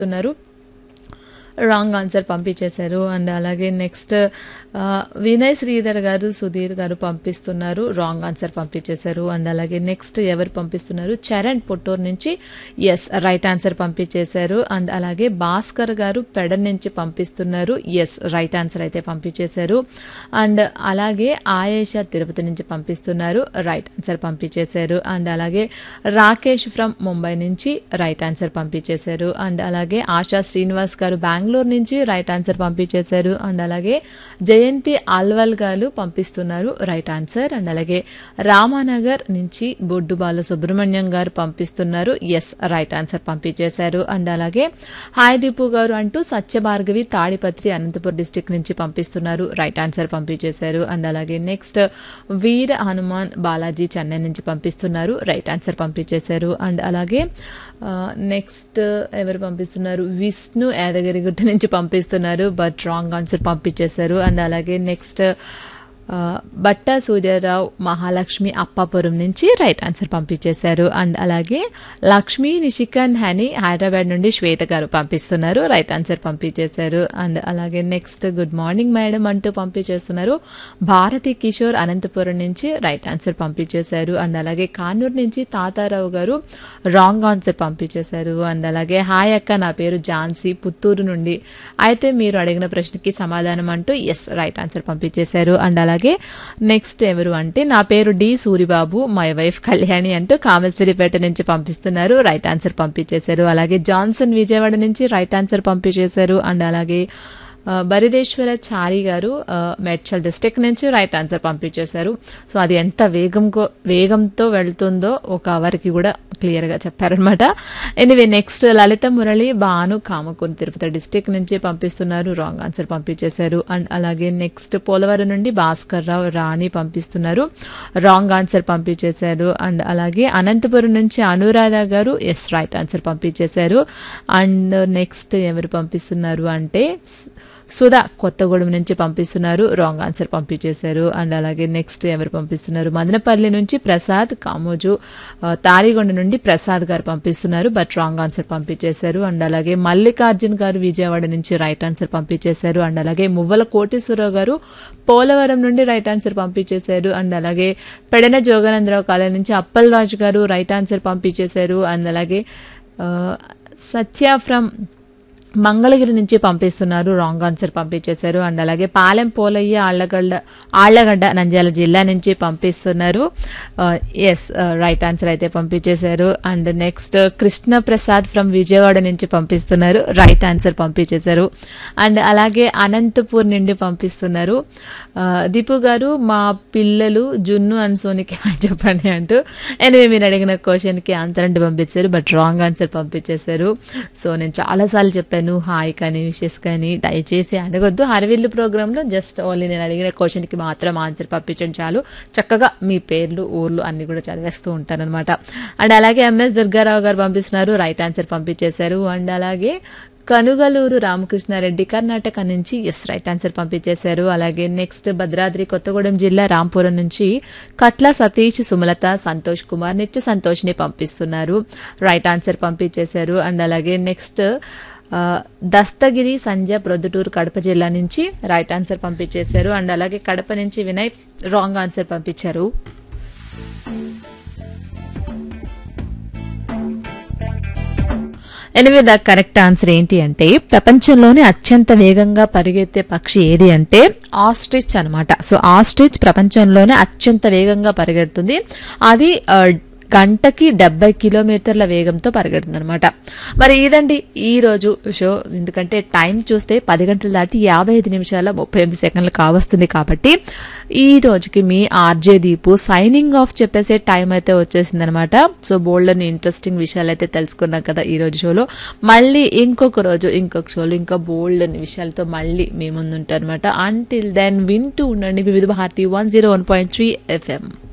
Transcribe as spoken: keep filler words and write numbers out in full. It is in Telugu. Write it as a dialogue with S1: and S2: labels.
S1: ఉన్నారు. రాంగ్ ఆన్సర్ పంపించేశారు. అండ్ అలాగే నెక్స్ట్ వినయ్ శ్రీధర్ గారు సుధీర్ గారు పంపిస్తున్నారు, రాంగ్ ఆన్సర్ పంపించేశారు. అండ్ అలాగే నెక్స్ట్ ఎవరు పంపిస్తున్నారు, చరణ్ పొట్టూరు నుంచి ఎస్ రైట్ ఆన్సర్ పంపించేశారు. అండ్ అలాగే భాస్కర్ గారు పెడ నుంచి పంపిస్తున్నారు, ఎస్ రైట్ ఆన్సర్ అయితే పంపించేశారు. అండ్ అలాగే ఆయేషా తిరుపతి నుంచి పంపిస్తున్నారు, రైట్ ఆన్సర్ పంపించేశారు. అండ్ అలాగే రాకేష్ ఫ్రమ్ ముంబై నుంచి రైట్ ఆన్సర్ పంపించేశారు. అండ్ అలాగే ఆశా శ్రీనివాస్ గారు బెంగళూరు నుంచి రైట్ ఆన్సర్ పంపించేశారు. అండ్ అలాగే జయంతి ఆల్వల్ గారు పంపిస్తున్నారు, రైట్ ఆన్సర్. అండ్ అలాగే రామానగర్ నుంచి బొడ్డు బాల సుబ్రహ్మణ్యం గారు పంపిస్తున్నారు, ఎస్ రైట్ ఆన్సర్ పంపించేశారు. అండ్ అలాగే హాయ్ దీపు గారు అంటూ సత్యభార్గవి తాడిపత్రి అనంతపురం డిస్టిక్ నుంచి పంపిస్తున్నారు, రైట్ ఆన్సర్ పంపించేశారు. అండ్ అలాగే నెక్స్ట్ వీర హనుమాన్ బాలాజీ చెన్నై నుంచి పంపిస్తున్నారు, రైట్ ఆన్సర్ పంపించేశారు. అండ్ అలాగే నెక్స్ట్ ఎవరు పంపిస్తున్నారు, విష్ణు యాదగిరిగుట్ట నుంచి పంపిస్తున్నారు, బట్ రాంగ్ ఆన్సర్ పంపించేశారు. అండ్ అలాగే నెక్స్ట్ బట్టా సూర్యారావు మహాలక్ష్మి అప్పాపురం నుంచి రైట్ ఆన్సర్ పంపించేశారు. అండ్ అలాగే లక్ష్మీ నిషికన్ హనీ హైదరాబాద్ నుండి శ్వేత గారు పంపిస్తున్నారు, రైట్ ఆన్సర్ పంపించేశారు. అండ్ అలాగే నెక్స్ట్ గుడ్ మార్నింగ్ మేడం అంటూ పంపించేస్తున్నారు, భారతి కిషోర్ అనంతపురం నుంచి రైట్ ఆన్సర్ పంపించేశారు. అండ్ అలాగే కానూరు నుంచి తాతారావు గారు రాంగ్ ఆన్సర్ పంపించేశారు. అండ్ అలాగే హాయ్ అక్క నా పేరు ఝాన్సీ పుత్తూరు నుండి, అయితే మీరు అడిగిన ప్రశ్నకి సమాధానం అంటూ ఎస్ రైట్ ఆన్సర్ పంపించేశారు. అండ్ అలాగే నెక్స్ట్ ఎవరు అంటే నా పేరు D Suribabu my wife Kalyani అంటూ కామేశ్వరిపేట నుంచి పంపిస్తున్నారు, రైట్ ఆన్సర్ పంపించేశారు. అలాగే జాన్సన్ విజయవాడ నుంచి రైట్ ఆన్సర్ పంపించేశారు. అండ్ అలాగే బరిదేశ్వర చారి గారు మేడ్చల్ డిస్ట్రిక్ట్ నుంచి రైట్ ఆన్సర్ పంపించేశారు. సో అది ఎంత వేగంకో వేగంతో వెళ్తుందో ఒక అవరికి కూడా క్లియర్గా చెప్పారనమాట. ఎనివే నెక్స్ట్ లలిత మురళి భాను కామకూరు తిరుపతి డిస్ట్రిక్ట్ నుంచి పంపిస్తున్నారు, రాంగ్ ఆన్సర్ పంపించేశారు. అండ్ అలాగే నెక్స్ట్ పోలవరం నుండి భాస్కర్ రావు రాణి పంపిస్తున్నారు, రాంగ్ ఆన్సర్ పంపించేశారు. అండ్ అలాగే అనంతపురం నుంచి అనురాధ గారు ఎస్ రైట్ ఆన్సర్ పంపించేశారు. అండ్ నెక్స్ట్ ఎవరు పంపిస్తున్నారు అంటే సుధా కొత్తగూడెం నుంచి పంపిస్తున్నారు, రాంగ్ ఆన్సర్ పంపించేశారు. అండ్ అలాగే నెక్స్ట్ ఎవరు పంపిస్తున్నారు, మదనపల్లి నుంచి ప్రసాద్ కామోజు తారిగొండ నుండి ప్రసాద్ గారు పంపిస్తున్నారు, బట్ రాంగ్ ఆన్సర్ పంపించేశారు. అండ్ అలాగే మల్లికార్జున్ గారు విజయవాడ నుంచి రైట్ ఆన్సర్ పంపించేశారు. అండ్ అలాగే మువ్వల కోటేశ్వరరావు గారు పోలవరం నుండి రైట్ ఆన్సర్ పంపించేశారు. అండ్ అలాగే పెడన జోగానందరావు కాలేజ్ నుంచి అప్పల్ రాజు గారు రైట్ ఆన్సర్ పంపించేశారు. అండ్ అలాగే సత్య ఫ్రమ్ మంగళగిరి నుంచి పంపిస్తున్నారు, రాంగ్ ఆన్సర్ పంపించేశారు. అండ్ అలాగే పాలెం పోలయ్య ఆళ్లగడ్డ ఆళ్లగడ్డ నంద్యాల జిల్లా నుంచి పంపిస్తున్నారు, ఎస్ రైట్ ఆన్సర్ అయితే పంపించేశారు. And next Krishna Prasad from Vijayawada నుంచి పంపిస్తున్నారు, రైట్ ఆన్సర్ పంపించేశారు. అండ్ అలాగే అనంతపూర్ నుండి పంపిస్తున్నారు దీపు గారు మా పిల్లలు జున్ను అన్సోనికి చెప్పండి అంటూ. ఎనివే మీరు అడిగిన క్వశ్చన్కి ఆన్సర్ అంటే పంపించారు, బట్ రాంగ్ ఆన్సర్ పంపించేశారు. సో నేను చాలాసార్లు చెప్పాను హాయ్ కానీ విషెస్ కానీ దయచేసి అడగొద్దు, హరివిల్లు ప్రోగ్రాంలో జస్ట్ ఓన్లీ నేను అడిగిన క్వశ్చన్కి మాత్రం ఆన్సర్ పంపించండి చాలు. చక్కగా మీ పేర్లు ఊర్లు అన్ని కూడా చదివేస్తూ ఉంటారనమాట. అండ్ అలాగే ఎంఎస్ దుర్గారావు గారు పంపిస్తున్నారు, రైట్ ఆన్సర్ పంపించేశారు. అండ్ అలాగే కనుగలూరు రామకృష్ణారెడ్డి కర్ణాటక నుంచి ఎస్ రైట్ ఆన్సర్ పంపించేశారు. అలాగే నెక్స్ట్ భద్రాద్రి కొత్తగూడెం జిల్లా రాంపురం నుంచి కట్ల సతీష్ సుమలత సంతోష్ కుమార్ నిత్య సంతోష్ని పంపిస్తున్నారు, రైట్ ఆన్సర్ పంపించేశారు. అండ్ అలాగే నెక్స్ట్ దస్తగిరి సంజయ్ ప్రొద్దుటూరు కడప జిల్లా నుంచి రైట్ ఆన్సర్ పంపించేశారు. అండ్ అలాగే కడప నుంచి వినయ్ రాంగ్ ఆన్సర్ పంపించారు. ఎనివే ద కరెక్ట్ ఆన్సర్ ఏంటి అంటే ప్రపంచంలోనే అత్యంత వేగంగా పరిగెత్తే పక్షి ఏది అంటే ఆస్ట్రిచ్ అనమాట. సో ఆస్ట్రిచ్ ప్రపంచంలోనే అత్యంత వేగంగా పరిగెడుతుంది, అది గంటకి డెబ్బై కిలోమీటర్ల వేగంతో పరిగెడుతుంది అనమాట. మరి ఇదండి ఈ రోజు షో. ఎందుకంటే టైం చూస్తే పది గంటలు దాటి యాభై ఐదు నిమిషాల ముప్పై ఎనిమిది సెకండ్లు కావస్తుంది, కాబట్టి ఈ రోజుకి మీ RJ Deepu signing off చెప్పేసే time అయితే వచ్చేసింది అనమాట. సో బోల్డ్ అని ఇంట్రెస్టింగ్ విషయాలు అయితే తెలుసుకున్నాం కదా ఈ రోజు షోలో. మళ్ళీ ఇంకొక రోజు ఇంకొక షోలో ఇంకా బోల్డ్ అని విషయాలతో మళ్ళీ మీ ముందు ఉంటారు అనమాట. అంటిల్ దెన్ వింటూ ఉండండి వివిధ Bharati one zero one point three FM.